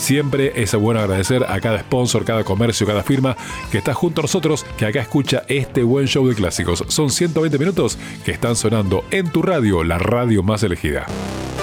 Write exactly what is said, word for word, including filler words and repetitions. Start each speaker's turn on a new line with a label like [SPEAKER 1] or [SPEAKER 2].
[SPEAKER 1] Siempre es bueno agradecer a cada sponsor, cada comercio, cada firma que está junto a nosotros, que acá escucha este buen show de clásicos. Son ciento veinte minutos que están sonando en tu radio, la radio más elegida.